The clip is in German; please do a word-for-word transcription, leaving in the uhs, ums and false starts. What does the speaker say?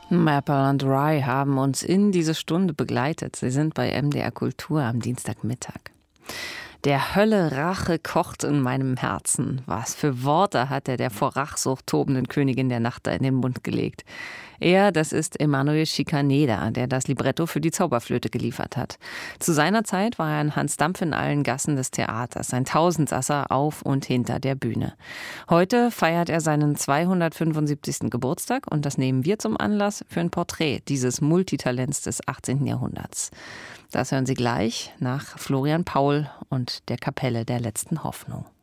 Maple und Rye haben uns in diese Stunde begleitet. Sie sind bei M D R Kultur am Dienstagmittag. Der Hölle Rache kocht in meinem Herzen. Was für Worte hat er der vor Rachsucht tobenden Königin der Nacht da in den Mund gelegt. Er, das ist Emanuel Schikaneder, der das Libretto für die Zauberflöte geliefert hat. Zu seiner Zeit war er ein Hans Dampf in allen Gassen des Theaters, ein Tausendsasser auf und hinter der Bühne. Heute feiert er seinen zweihundertfünfundsiebzigsten Geburtstag und das nehmen wir zum Anlass für ein Porträt dieses Multitalents des achtzehnten Jahrhunderts. Das hören Sie gleich nach Florian Paul und der Kapelle der letzten Hoffnung.